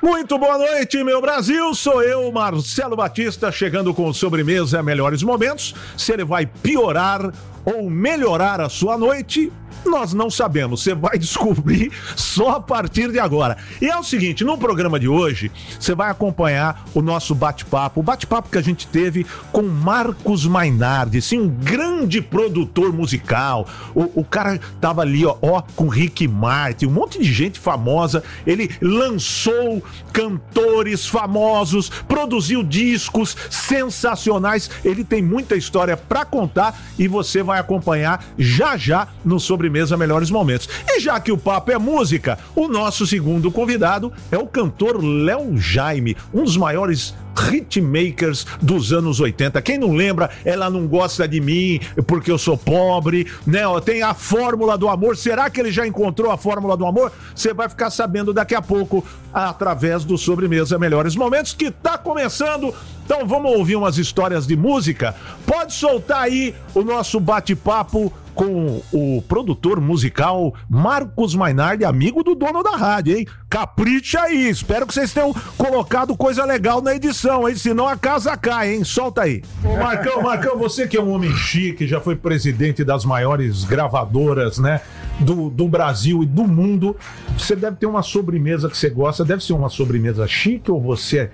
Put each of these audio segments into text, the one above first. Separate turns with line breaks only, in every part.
Muito boa noite, meu Brasil. Sou eu, Marcelo Batista, chegando com Sobremesa Melhores Momentos. Se ele vai piorar ou melhorar a sua noite, nós não sabemos. Você vai descobrir só a partir de agora. E é o seguinte, no programa de hoje, você vai acompanhar o nosso bate-papo. O bate-papo que a gente teve com Marcos Mainardi, sim, um grande produtor musical. O cara tava ali, ó, com Rick Martin, um monte de gente famosa. Ele lançou cantores famosos, produziu discos sensacionais. Ele tem muita história pra contar e você vai acompanhar já no Sobremesa Melhores Momentos. E já que o papo é música, o nosso segundo convidado é o cantor Léo Jaime, um dos maiores hitmakers dos anos 80. Quem não lembra, Ela Não Gosta de Mim Porque Eu Sou Pobre, né? Tem a Fórmula do Amor. Será que ele já encontrou a Fórmula do Amor? Você vai ficar sabendo daqui a pouco através do Sobremesa Melhores Momentos, que tá começando. Então vamos ouvir umas histórias de música. Pode soltar aí o nosso bate-papo com o produtor musical Marcos Mainardi, amigo do dono da rádio, hein? Capricha aí, espero que vocês tenham colocado coisa legal na edição, hein? Senão a casa cai, hein? Solta aí. Ô, Marcão, você que é um homem chique, já foi presidente das maiores gravadoras, né? Do Brasil e do mundo, você deve ter uma sobremesa que você gosta. Deve ser uma sobremesa chique ou você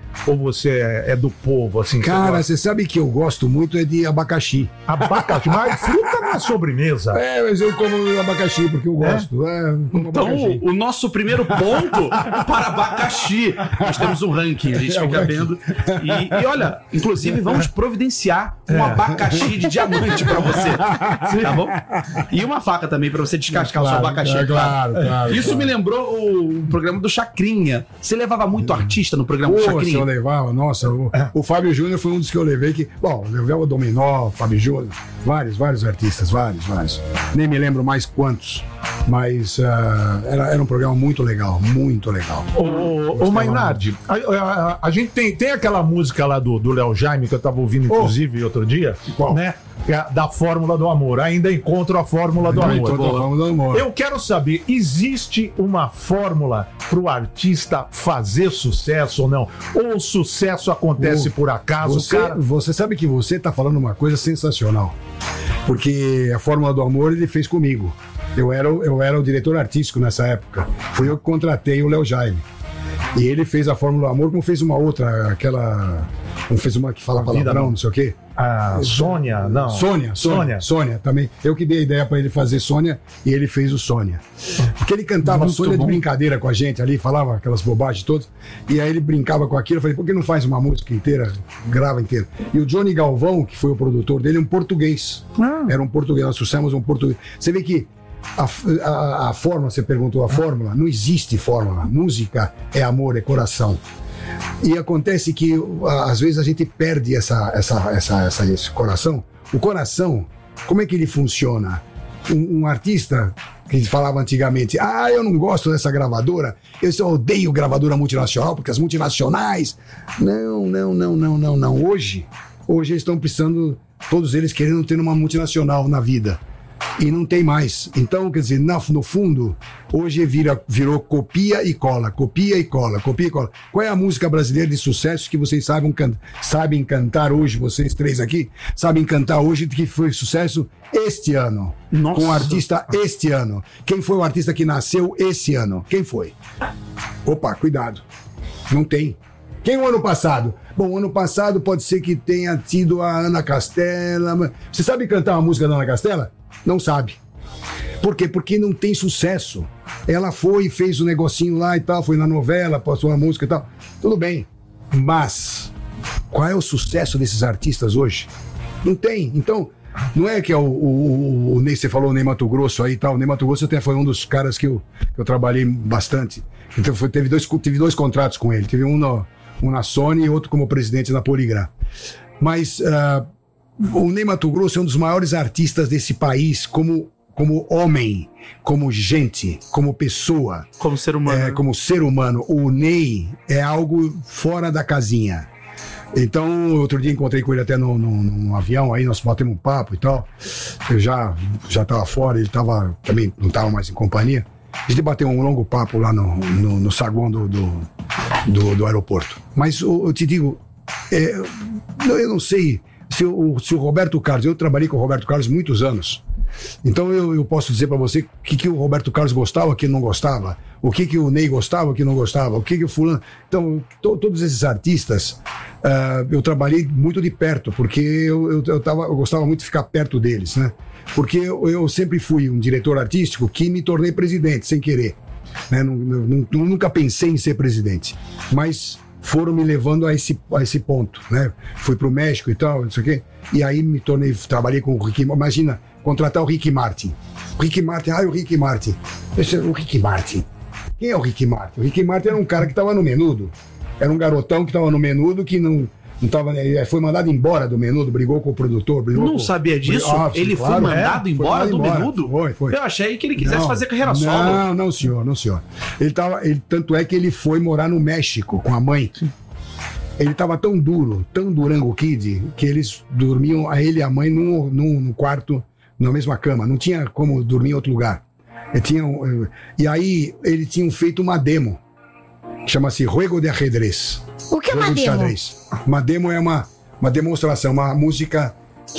é do povo, assim?
Cara, você sabe que eu gosto muito é de abacaxi.
Abacaxi? Mas fruta não é sobremesa.
Mas eu como abacaxi porque eu gosto.
Então, abacaxi. O nosso primeiro ponto para abacaxi. Nós temos um ranking, a gente fica vendo. E olha, inclusive vamos providenciar um abacaxi de diamante para você. Tá bom? E uma faca também para você descascar o seu abacaxi.
Claro.
Isso me lembrou o programa do Chacrinha. Você levava muito artista no programa do Chacrinha?
Eu levava, nossa. O Fábio Júnior foi um dos que eu levei que... Bom, eu levei o Dominó, o Fábio Júnior, vários artistas, vários. Nem me lembro mais quantos, mas era um programa muito legal, muito legal.
Ô Mainardi, a gente tem aquela música lá do Léo Jaime que eu tava ouvindo inclusive outro dia,
qual?
Né? Da Fórmula do Amor. Ainda encontro a Fórmula do Amor. Eu quero saber, existe uma fórmula pro artista fazer sucesso ou não? Ou o sucesso acontece por acaso?
Você sabe que você tá falando uma coisa sensacional, porque a Fórmula do Amor ele fez comigo. Eu era o diretor artístico nessa época. Fui eu que contratei o Léo Jaime. E ele fez a Fórmula do Amor, como fez uma outra, não fez uma que fala palavrão, não sei o quê.
Sônia, não.
Sônia também. Eu que dei a ideia pra ele fazer Sônia e ele fez o Sônia. Porque ele cantava Sônia de brincadeira com a gente ali, falava aquelas bobagens todas. E aí ele brincava com aquilo. Eu falei, por que não faz uma música inteira, grava inteira? E o Johnny Galvão, que foi o produtor dele, é um português. Era um português, nós trouxemos um português. Você vê que a fórmula, você perguntou a fórmula, não existe fórmula. Música é amor, é coração. E acontece que às vezes a gente perde esse coração. O coração, como é que ele funciona? Um artista que falava antigamente, eu não gosto dessa gravadora, eu só odeio gravadora multinacional, porque as multinacionais... Não. Hoje eles estão precisando, todos eles querendo ter uma multinacional na vida. E não tem mais. Então, quer dizer, no fundo, hoje virou copia e cola. Qual é a música brasileira de sucesso que vocês sabem cantar hoje, vocês três aqui? Sabem cantar hoje que foi sucesso este ano?
Nossa.
Com um artista este ano. Quem foi o artista que nasceu esse ano? Quem foi? Opa, cuidado. Não tem. Quem o ano passado? Bom, ano passado pode ser que tenha tido a Ana Castela. Você sabe cantar uma música da Ana Castela? Não sabe. Por quê? Porque não tem sucesso. Ela foi e fez o negocinho lá e tal, foi na novela, passou uma música e tal. Tudo bem. Mas qual é o sucesso desses artistas hoje? Não tem. Então, não é que você falou o Ney Matogrosso aí e tal. O Ney Matogrosso até foi um dos caras que eu trabalhei bastante. Então, tive dois contratos com ele. Tive um na Sony e outro como presidente da Poligram. Mas... o Ney Matogrosso é um dos maiores artistas desse país como homem, como gente, como pessoa.
Como ser humano.
Como ser humano. O Ney é algo fora da casinha. Então, outro dia encontrei com ele até num avião, aí nós batemos um papo e tal. Eu já estava fora, ele também não estava mais em companhia. A gente bateu um longo papo lá no saguão do aeroporto. Mas eu te digo, eu não sei se o Roberto Carlos, eu trabalhei com o Roberto Carlos muitos anos, então eu posso dizer para você o que o Roberto Carlos gostava, o que não gostava, o que o Ney gostava, o que não gostava, o que o fulano... Então, todos esses artistas, eu trabalhei muito de perto, porque eu gostava muito de ficar perto deles, né? Porque eu sempre fui um diretor artístico que me tornei presidente, sem querer. Né? Nunca pensei em ser presidente, mas foram me levando a esse ponto, né? Fui pro México e tal, não sei o quê, e aí trabalhei com o Ricky. Imagina, contratar o Ricky Martin. O Ricky Martin. O Ricky Martin. Quem é o Ricky Martin? O Ricky Martin era um cara que estava no Menudo. Era um garotão que estava no Menudo, que não tava, foi mandado embora do Menudo, brigou com o produtor.
Sabia disso? Ele claro, foi mandado embora do Menudo?
Foi.
Eu achei que ele quisesse fazer carreira solo.
Não, senhor. Tanto é que ele foi morar no México com a mãe. Ele estava tão Durango Kid, que eles dormiam, ele e a mãe, num quarto, na mesma cama. Não tinha como dormir em outro lugar. E aí ele tinha feito uma demo, chama-se Juego de Ajedrez.
O que é uma demo?
Uma demo é uma demonstração, uma música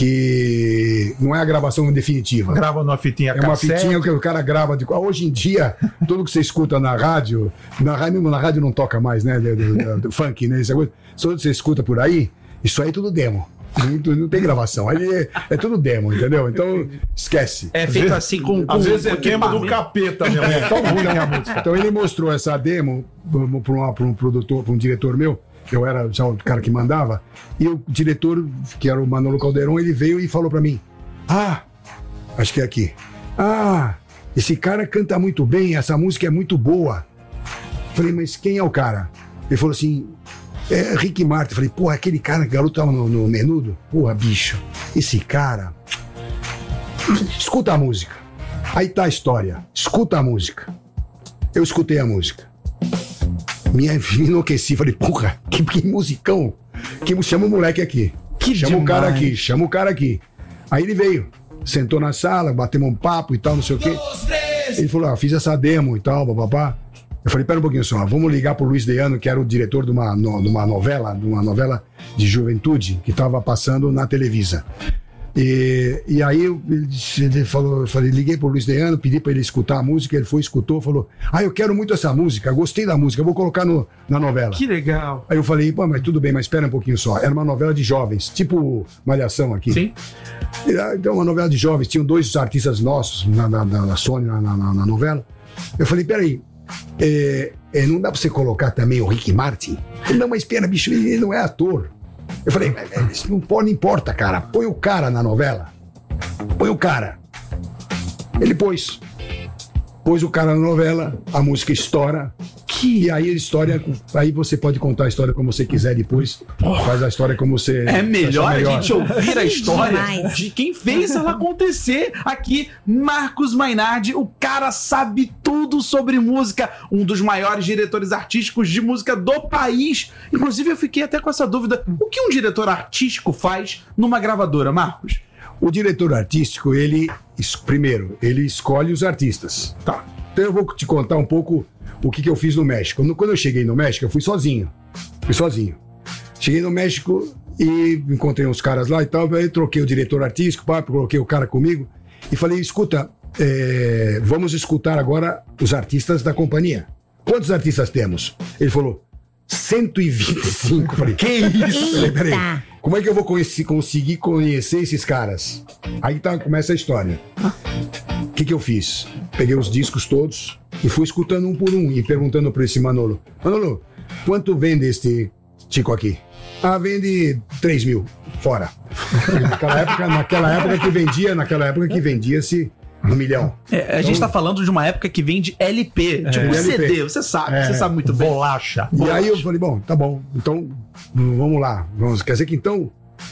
que não é a gravação definitiva.
Grava numa fitinha
cassete. É uma fitinha que o cara grava. Hoje em dia, tudo que você escuta na rádio não toca mais, né? Do funk, né? Essa coisa. Só que você escuta por aí, isso aí é tudo demo. Não tem gravação. Ali é tudo demo, entendeu? Então, esquece.
É feito assim com...
Às vezes é tema do capeta, meu irmão. Tão ruim a minha música.
Então ele mostrou essa demo para um produtor, para um diretor meu, que eu era já o cara que mandava, e o diretor, que era o Manolo Calderon, ele veio e falou para mim: acho que é aqui. Esse cara canta muito bem, essa música é muito boa. Falei, mas quem é o cara? Ele falou assim: é Ricky Martin. Falei, porra, aquele cara, que garoto tava no Menudo? Porra, bicho, esse cara. Escuta a música. Aí tá a história. Escuta a música. Eu escutei a música. Me enlouqueci. Falei, porra, que musicão. Chama o moleque aqui. Chama o cara aqui. Aí ele veio. Sentou na sala, batemos um papo e tal, não sei o quê. Ele falou, fiz essa demo e tal, papapá. Eu falei, pera um pouquinho só, vamos ligar pro Luiz Deano, que era o diretor de uma novela de juventude que estava passando na Televisa. E aí ele falou, eu falei, liguei pro Luiz Deano, pedi para ele escutar a música, ele foi, escutou, falou, eu quero muito essa música, gostei da música, vou colocar na novela.
Que legal.
Aí eu falei, pô, mas tudo bem, mas espera um pouquinho só. Era uma novela de jovens, tipo Malhação aqui.
Sim.
Então, uma novela de jovens, tinham 2 artistas nossos na Sony, na novela. Eu falei, peraí, não dá pra você colocar também o Ricky Martin? Ele, não, mas espera, bicho, ele não é ator. Eu falei, isso não importa, cara. Põe o cara na novela. Põe o cara. Ele pôs o cara na novela, a música estoura. E aí a história, aí você pode contar a história como você quiser depois. Faz a história como você...
É melhor a gente ouvir a história de quem fez ela acontecer. Aqui, Marcos Mainardi, o cara sabe tudo sobre música, um dos maiores diretores artísticos de música do país. Inclusive, eu fiquei até com essa dúvida. O que um diretor artístico faz numa gravadora, Marcos?
O diretor artístico, primeiro, ele escolhe os artistas.
Tá.
Então eu vou te contar um pouco o que eu fiz no México. Quando eu cheguei no México, eu fui sozinho. Cheguei no México e encontrei uns caras lá e tal. Aí troquei o diretor artístico, coloquei o cara comigo e falei, escuta, vamos escutar agora os artistas da companhia. Quantos artistas temos? Ele falou, 125. Falei, que isso? Falei, peraí, como é que eu vou conseguir conhecer esses caras? Aí começa a história. O que eu fiz? Peguei os discos todos e fui escutando um por um e perguntando para esse Manolo, quanto vende este Chico aqui? Vende 3 mil, fora. Naquela época que vendia-se 1 milhão.
A gente tá falando de uma época que vende LP, tipo CD, você sabe muito bem.
Bolacha.
E aí eu falei, bom, tá bom, então vamos lá. Quer dizer que então,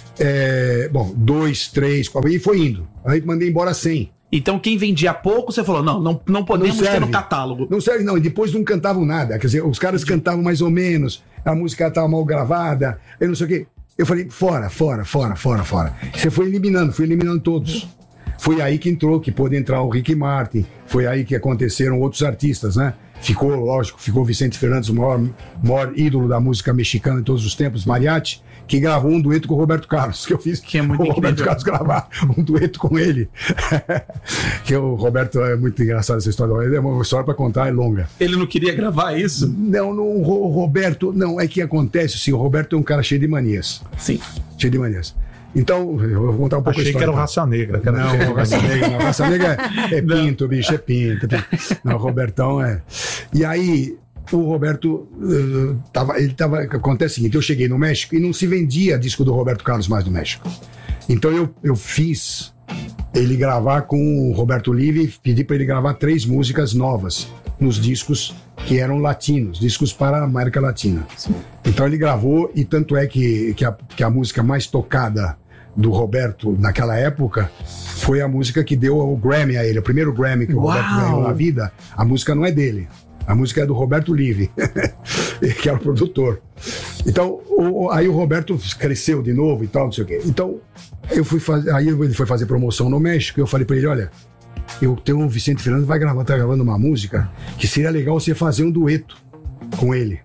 2, 3, 4, e foi indo. Aí mandei embora 100.
Então quem vendia pouco, você falou, não podemos ter no catálogo.
Não serve não, e depois não cantavam nada, quer dizer, os caras cantavam mais ou menos, a música estava mal gravada, eu não sei o quê. Eu falei, fora. Você fui eliminando todos. Foi aí que pôde entrar o Ricky Martin, foi aí que aconteceram outros artistas, né? ficou, lógico, ficou Vicente Fernandes, o maior ídolo da música mexicana de todos os tempos, mariachi, que gravou um dueto com o Roberto Carlos, que eu fiz
que é muito
o Roberto
incrível.
Carlos gravar um dueto com ele. Que o Roberto, é muito engraçado essa história, é uma história para contar, é longa.
Ele não queria gravar isso?
Não, o Roberto, não, é que acontece assim, o Roberto é um cara cheio de manias.
Sim.
Cheio de manias. Então, eu vou contar um pouco a
Achei
história.
que era o Raça Negra.
Não, Raça Negra não. Raça Negra é pinto, bicho, é pinto. Não, o Robertão é... E aí, o Roberto acontece o seguinte, eu cheguei no México e não se vendia disco do Roberto Carlos mais no México. Então eu fiz ele gravar com o Roberto Live e pedi para ele gravar 3 músicas novas nos discos que eram latinos, discos para a América Latina. Sim. Então ele gravou, e tanto é que a música mais tocada do Roberto naquela época foi a música que deu o Grammy a ele, o primeiro Grammy que o Roberto ganhou na vida. A música não é dele, a música é do Roberto Live, que era o produtor. Então, aí o Roberto cresceu de novo e tal, não sei o quê. Então, aí ele foi fazer promoção no México e eu falei pra ele, olha, eu tenho o Vicente Fernandes, tá gravando uma música que seria legal você fazer um dueto com ele.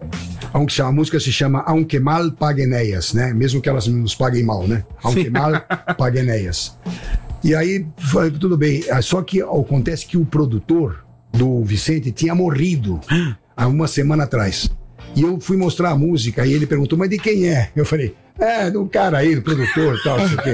A música se chama Aunque Mal Paguen Ellas, né? Mesmo que elas nos paguem mal, né? Aunque Mal Paguen Ellas. E aí, tudo bem. Só que acontece que o produtor do Vicente tinha morrido há uma semana atrás. E eu fui mostrar a música e ele perguntou, mas de quem é? Eu falei, do cara aí, do produtor e tal, não sei o quê.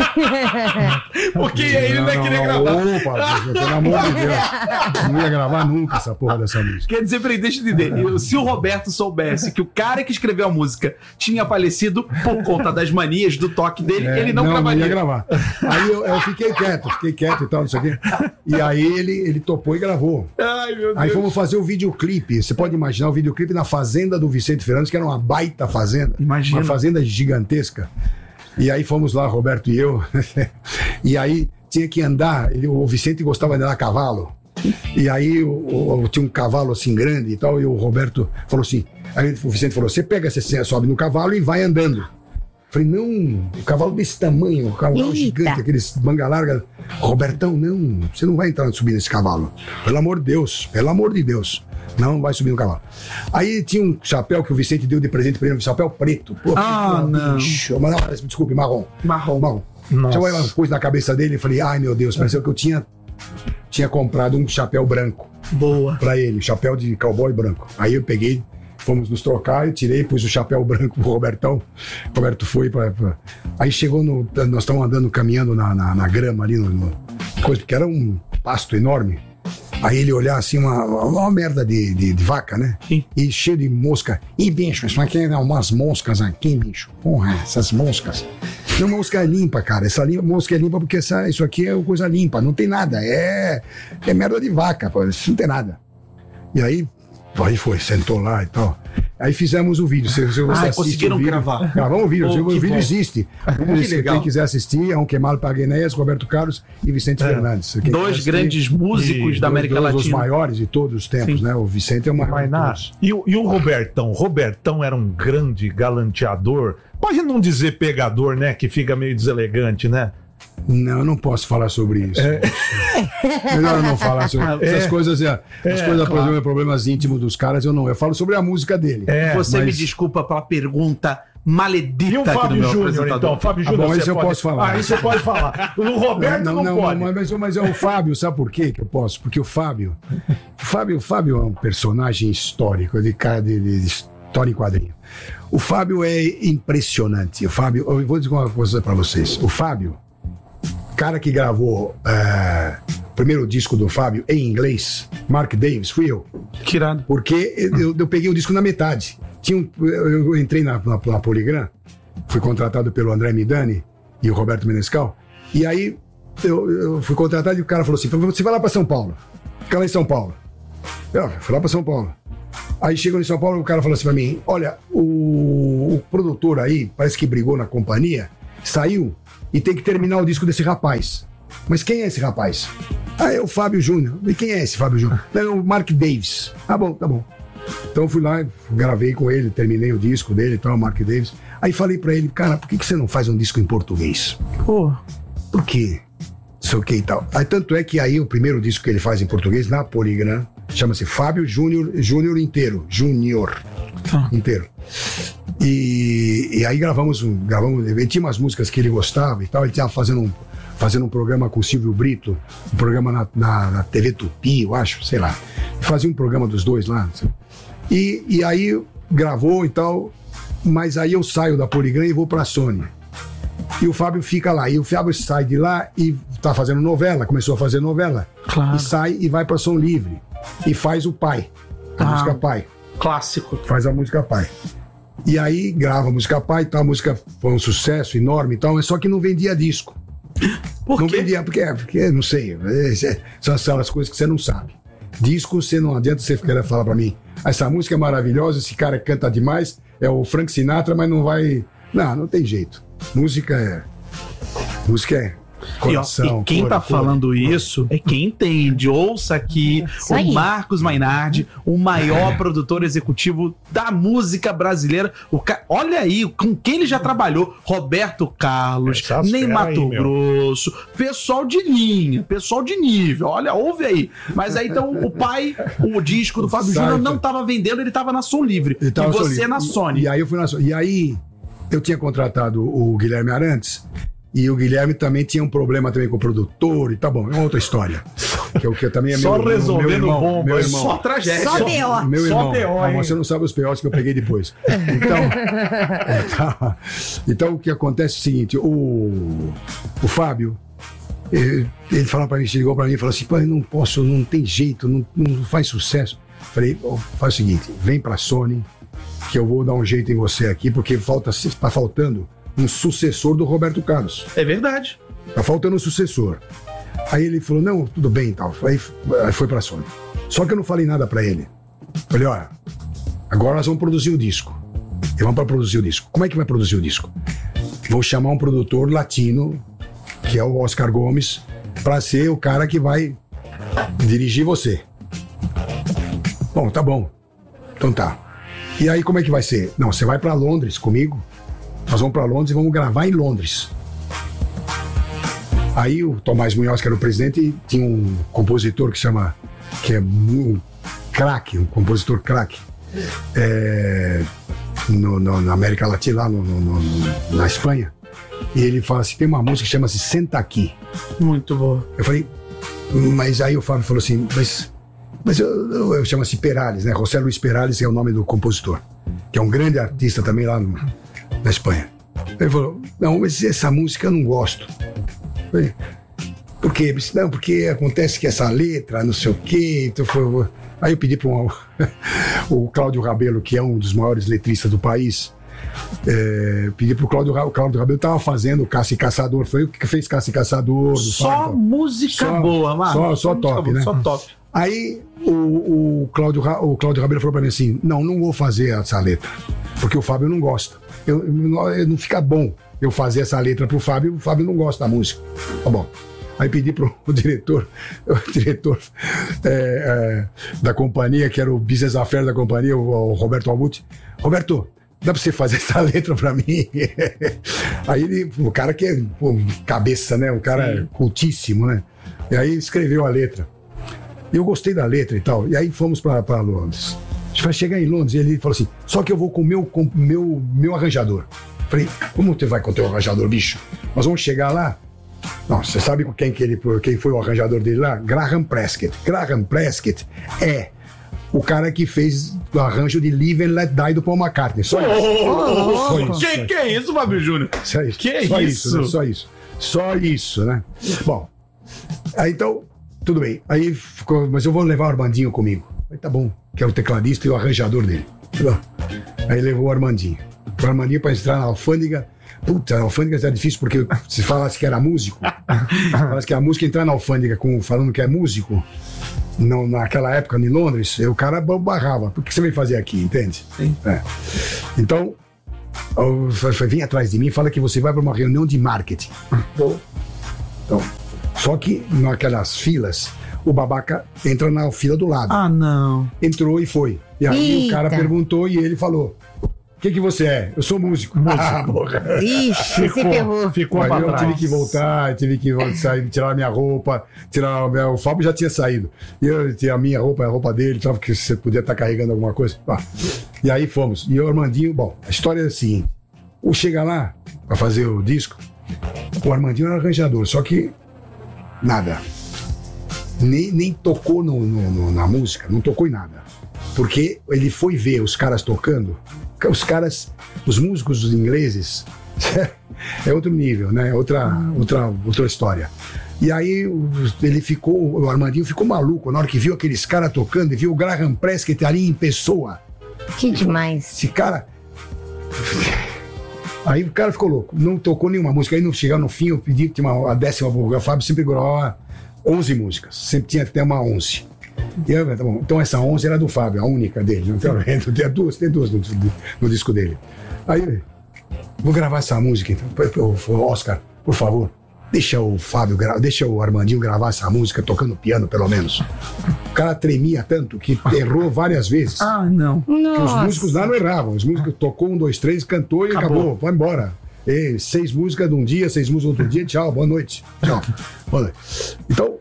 Porque ele não ia querer gravar.
Opa, pelo amor de Deus. Não ia gravar nunca essa porra dessa música.
Quer dizer, peraí, deixa eu entender. Se o Roberto soubesse que o cara que escreveu a música tinha falecido por conta das manias do toque dele, ele não gravaria.
Não ia gravar. Aí eu fiquei quieto e tal, não sei o quê. E aí ele topou e gravou.
Ai, meu Deus.
Aí fomos fazer o videoclipe. Você pode imaginar o videoclipe na fazenda do Vicente Fernandes, que era uma baita fazenda.
Imagina.
Uma fazenda gigantesca. E aí fomos lá, Roberto e eu. E aí tinha que andar. O Vicente gostava de andar a cavalo. E aí tinha um cavalo assim grande e tal. E o Roberto falou assim. Aí o Vicente falou: você sobe no cavalo e vai andando. Eu falei: não, o cavalo desse tamanho, o cavalo gigante, aqueles manga larga. Robertão, não, você não vai subir nesse cavalo. Pelo amor de Deus. Não vai subir no cavalo. Aí tinha um chapéu que o Vicente deu de presente pra ele, um chapéu preto. Pô,
não.
Bicho, desculpe, marrom.
Marrom.
Então eu pus na cabeça dele e falei, ai meu Deus, pareceu que eu tinha comprado um chapéu branco.
Boa.
Pra ele, chapéu de cowboy branco. Aí eu peguei, fomos nos trocar, eu tirei, pus o chapéu branco pro Robertão. O Roberto foi Aí chegou nós estávamos andando, caminhando na grama ali, coisa, porque era um pasto enorme. Aí ele olhar assim, uma merda de vaca, né? Sim. E cheio de mosca. E bicho, isso aqui é umas moscas aqui, bicho. Porra, essas moscas. Não, mosca é limpa, cara. Mosca é limpa porque isso aqui é coisa limpa. Não tem nada. É merda de vaca, pô. Isso não tem nada. E aí sentou lá e tal. Aí fizemos o vídeo. Você
conseguiram gravar.
Gravamos o vídeo. O vídeo
bom.
Existe. Quem quiser assistir, Aunque Mal Paguen Ellas, Roberto Carlos e Vicente Fernandes.
Dois grandes músicos da América Latina.
Os maiores de todos os tempos, né? O Vicente é o maior.
E o Robertão? Robertão era um grande galanteador. Pode não dizer pegador, né? Que fica meio deselegante, né?
Não, eu não posso falar sobre isso. Melhor não falar sobre essas coisas. Claro. Problemas íntimos dos caras, eu falo sobre a música dele.
Você me desculpa pela pergunta maledita.
E o Fábio Júnior, então? Fábio Júnior,
isso eu posso falar.
Aí você pode falar. O Roberto não pode.
Mas é o Fábio, sabe por quê que eu posso? Porque o Fábio é um personagem histórico, de história em quadrinho. O Fábio é impressionante. Eu vou dizer uma coisa pra vocês. O Fábio, cara que gravou o primeiro disco do Fábio em inglês, Mark Davis, fui eu.
Que irado.
Porque eu peguei o disco na metade. Eu entrei na Polygram, fui contratado pelo André Midani e o Roberto Menescal, e aí eu fui contratado e o cara falou assim: você vai lá pra São Paulo, fica lá em São Paulo. Eu fui lá pra São Paulo. Aí chegou em São Paulo, o cara falou assim pra mim: olha, o produtor aí, parece que brigou na companhia, saiu e tem que terminar o disco desse rapaz. Mas quem é esse rapaz? É o Fábio Júnior. E quem é esse Fábio Júnior? É o Mark Davis. Tá bom. Então eu fui lá, gravei com ele, terminei o disco dele e tal, Mark Davis. Aí falei pra ele: cara, por que você não faz um disco em português? Por quê? Sei o que e tal. Aí tanto é que aí o primeiro disco que ele faz em português, na Polygram, Chama-se Fábio Júnior inteiro. Inteiro. E aí gravamos, ele tinha umas músicas que ele gostava e tal, ele estava fazendo um programa com o Silvio Brito, um programa na TV Tupi, eu acho, sei lá. Fazia um programa dos dois lá. E aí gravou e tal, mas aí eu saio da Poligram e vou pra Sony. E o Fábio fica lá. E o Fábio sai de lá e tá fazendo novela, começou a fazer novela.
Claro.
E sai e vai pra Som Livre. E faz o Pai, a música Pai.
Clássico.
Faz a música Pai. E aí grava a música Pai e tal, a música foi um sucesso enorme e tal, mas só que não vendia disco.
Por
Não
quê?
vendia, porque não sei, são aquelas coisas que você não sabe. Disco, você não adianta você querer falar pra mim, essa música é maravilhosa, esse cara canta demais, é o Frank Sinatra, mas não vai... Não tem jeito. Música é coração.
E quem tá falando isso é quem entende. Ouça aqui o Marcos Mainardi, o maior produtor executivo da música brasileira. Olha aí, com quem ele já trabalhou: Roberto Carlos, Ney Mato Grosso, pessoal de linha, pessoal de nível. Olha, ouve aí. Mas aí então o Pai, o disco do Fábio Júnior não tava vendendo, ele tava na Som Livre. E você na Sony.
E aí eu fui na Sony. E aí eu tinha contratado o Guilherme Arantes. E o Guilherme também tinha um problema também com o produtor e tá bom, é uma outra história. Que também é
só resolvendo bomba,
só tragédia.
Só P.O.
Meu irmão, você não sabe os P.O.s que eu peguei depois. Então o que acontece é o seguinte, o Fábio, ele falou pra mim, ligou pra mim e falou assim, não posso, não tem jeito, não faz sucesso. Falei, faz o seguinte, vem pra Sony, que eu vou dar um jeito em você aqui, porque tá faltando um sucessor do Roberto Carlos.
É verdade.
Tá faltando um sucessor. Aí ele falou, não, tudo bem e tal. Aí foi pra Sony. Só que eu não falei nada pra ele. Falei, olha, agora nós vamos produzir o disco. E vamos pra produzir o disco. Como é que vai produzir o disco? Vou chamar um produtor latino, que é o Oscar Gomes, pra ser o cara que vai dirigir você. Bom, tá bom. Então tá. E aí como é que vai ser? Não, você vai pra Londres comigo. Nós vamos para Londres e vamos gravar em Londres. Aí o Tomás Munhoz, que era o presidente, tinha um compositor que é um craque, um compositor craque, na América Latina, lá na Espanha. E ele fala assim, tem uma música que chama-se Senta Aqui.
Muito boa.
Eu falei, mas aí o Fábio falou assim, mas eu chamo-se Perales, né? José Luis Perales é o nome do compositor, que é um grande artista também lá na Espanha. Ele falou, não, mas essa música eu não gosto. Falei, por quê? Não, porque acontece que essa letra, não sei o quê. Então aí eu pedi para o Cláudio Rabelo, que é um dos maiores letristas do país, pedi para o Cláudio Rabelo, estava fazendo Caça e Caçador, foi o que fez Caça e Caçador.
Só música boa, mano.
Só top, né?
Só top.
Aí o Cláudio Rabelo falou para mim assim, não vou fazer essa letra, porque o Fábio não gosta. Não fica bom eu fazer essa letra pro Fábio, o Fábio não gosta da música. Tá bom. Aí pedi pro diretor da companhia, que era o business affair da companhia, o Roberto Albuti. Roberto, dá pra você fazer essa letra pra mim? Aí o cara que é cabeça, né? Um cara cultíssimo, né? E aí escreveu a letra. Eu gostei da letra e tal. E aí fomos pra Londres. A gente vai chegar em Londres e ele falou assim, só que eu vou com o meu arranjador. Falei, como você vai com o teu arranjador, bicho? Nós vamos chegar lá. Não, você sabe quem foi o arranjador dele lá? Graham Prescott. Graham Prescott é o cara que fez o arranjo de Live and Let Die do Paul McCartney. Só isso.
Que é isso, Fábio Júnior?
Só isso.
Que
só
isso?
Né? Só isso, né? Bom, aí então, tudo bem. Aí ficou, mas eu vou levar o Armandinho comigo. Aí tá bom, que é o tecladista e o arranjador dele. Aí levou o Armandinho. O Armandinho para entrar na alfândega. Puta, a alfândega era difícil porque se falasse que era músico, falasse que a música entrar na alfândega falando que é músico, não, naquela época em Londres, o cara barrava. Por que você veio fazer aqui, entende?
Sim.
Então, vem atrás de mim e fala que você vai para uma reunião de marketing. Então, só que naquelas filas, o babaca entra na fila do lado.
Ah, não.
Entrou e foi. E aí o cara perguntou e ele falou. que você é? Eu sou músico.
Ixi, se ferrou.
Ficou
Aí eu
trás.
tive que voltar, sair, tirar a minha roupa, o Fábio já tinha saído. E eu tinha a minha roupa, a roupa dele, tal, porque você podia estar carregando alguma coisa. E aí fomos. E o Armandinho, bom, a história é a seguinte: chega lá para fazer o disco, o Armandinho era arranjador, só que nada. Nem tocou na música, não tocou em nada. Porque ele foi ver os caras tocando, os músicos ingleses, é outro nível, né? Outra história. E aí o Armandinho ficou maluco na hora que viu aqueles caras tocando e viu o Graham Prescott ali em pessoa.
Que demais.
Esse cara. Aí o cara ficou louco, não tocou nenhuma música. Aí não chegava no fim, eu pedi que tinha a 10ª, o Fábio sempre gravava 11 músicas, sempre tinha até uma 11. E eu, tá bom, então essa 11 era do Fábio, a única dele. Não tem duas no disco dele. Aí, vou gravar essa música então. Oscar, por favor, deixa o Fábio, deixa o Armandinho gravar essa música tocando piano, pelo menos. O cara tremia tanto que errou várias vezes.
Ah, não.
Que os músicos lá não erravam. Os músicos tocou 1, 2, 3, cantou e acabou. Vai embora. 6 músicas de um dia, 6 músicas outro dia, tchau, boa noite. Tchau. Boa noite. Então,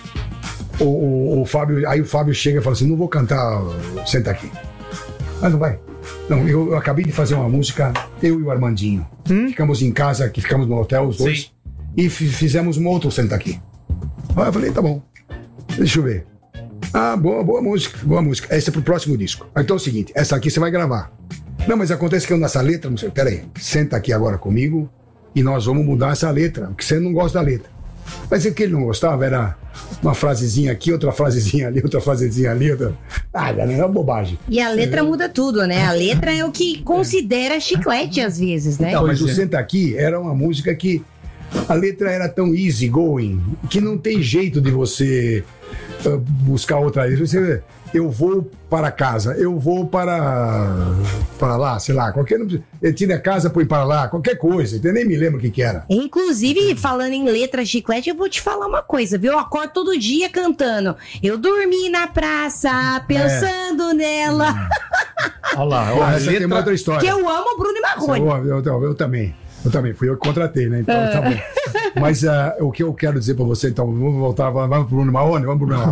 o Fábio, aí o Fábio chega e fala assim: não vou cantar, senta aqui. Mas não vai. Não, eu acabei de fazer uma música, eu e o Armandinho. Ficamos em casa, que ficamos no hotel, os dois. Sim. E fizemos um outro senta aqui. Aí eu falei, tá bom. Deixa eu ver. Boa música, boa música. Essa é pro próximo disco. Então é o seguinte, essa aqui você vai gravar. Não, mas acontece que eu nessa letra, não sei, peraí, senta aqui agora comigo e nós vamos mudar essa letra, porque você não gosta da letra. Mas o que ele não gostava era uma frasezinha aqui, outra frasezinha ali, outra frasezinha ali, outra... Nada, né? É uma bobagem.
E a letra muda tudo, né? A letra é o que considera chiclete às vezes, né?
Então, mas o Senta Aqui era uma música que a letra era tão easy going que não tem jeito de você buscar outra letra. Você... Eu vou para casa, eu vou para lá, sei lá, qualquer. Eu tiro a casa, põe para lá, qualquer coisa, eu nem me lembro o que era.
Inclusive, falando em letra chiclete, eu vou te falar uma coisa, viu? Eu acordo todo dia cantando. Eu dormi na praça, pensando nela.
Olha lá, essa tem uma outra história.
Que eu amo Bruno e Marrone.
Eu também. Fui eu que contratei, né? Então, tá bom. Mas o que eu quero dizer pra você, então, vamos voltar, vamos pro Bruno Marrone? Vamos pro Bruno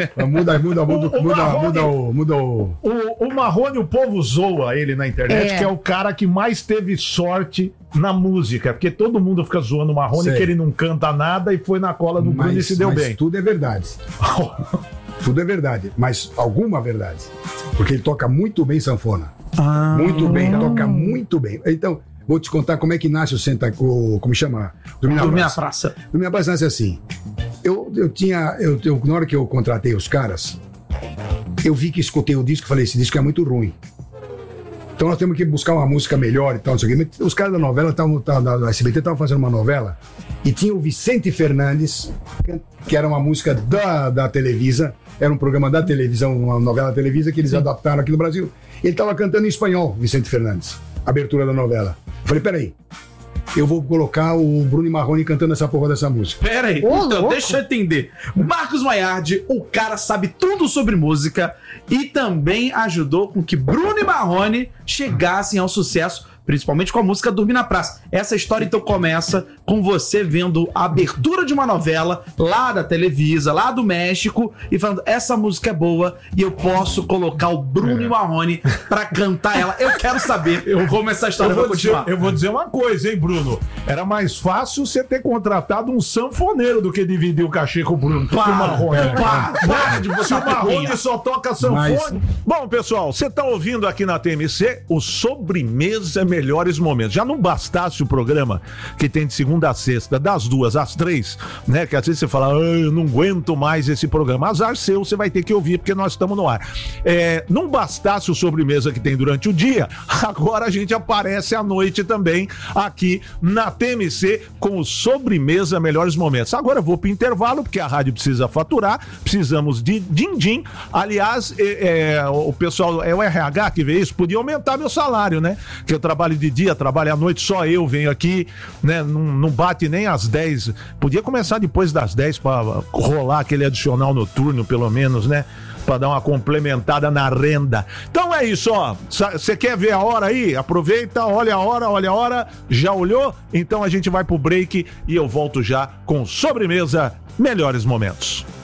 Marrone. Muda o...
O Marrone, o povo zoa ele na internet, que é o cara que mais teve sorte na música, porque todo mundo fica zoando o Marrone, que ele não canta nada e foi na cola do Bruno e se deu bem.
Tudo é verdade. Tudo é verdade, mas alguma verdade. Porque ele toca muito bem sanfona. Muito bem, toca muito bem. Então... Vou te contar como é que nasce como chama?
Dormir na Praça.
Dormir na Praça nasce assim. Na hora que eu contratei os caras, eu vi que escutei o disco e falei, esse disco é muito ruim. Então nós temos que buscar uma música melhor e tal, não sei o quê. Os caras da novela, da SBT, estavam fazendo uma novela e tinha o Vicente Fernandes, que era uma música da Televisa, era um programa da televisão, uma novela da Televisa que eles adaptaram aqui no Brasil. Ele estava cantando em espanhol, Vicente Fernandes. Abertura da novela. Falei, peraí, eu vou colocar o Bruno e Marrone cantando essa porra dessa música.
Peraí, então deixa eu entender. Marcos Maiardi, o cara sabe tudo sobre música e também ajudou com que Bruno e Marrone chegassem ao sucesso, principalmente com a música Dormir na Praça. Essa história então começa com você vendo a abertura de uma novela lá da Televisa, lá do México, e falando, essa música é boa e eu posso colocar o Bruno e Marrone pra cantar ela. Eu quero saber como essa história vai continuar.
Eu vou dizer uma coisa, hein, Bruno? Era mais fácil você ter contratado um sanfoneiro do que dividir o cachê com o Bruno.
Para de
Se o Marrone só toca sanfone. Bom, pessoal, você tá ouvindo aqui na TMC o Sobremesa Melhores Momentos. Já não bastasse o programa que tem de segunda a sexta, das 2 às 3, né? Que às vezes você fala, eu não aguento mais esse programa. Azar seu, você vai ter que ouvir, porque nós estamos no ar. Não bastasse o Sobremesa que tem durante o dia, agora a gente aparece à noite também aqui na TMC com o Sobremesa Melhores Momentos. Agora eu vou pro intervalo, porque a rádio precisa faturar, precisamos de din-din. Aliás, o pessoal, é o RH que vê isso, podia aumentar meu salário, né? Que eu trabalho de dia, trabalho à noite, só eu venho aqui, né? Não bate nem às 10. Podia começar depois das 10 para rolar aquele adicional noturno, pelo menos, né? Pra dar uma complementada na renda. Então é isso, ó. Você quer ver a hora aí? Aproveita, olha a hora. Já olhou? Então a gente vai pro break e eu volto já com Sobremesa Melhores Momentos.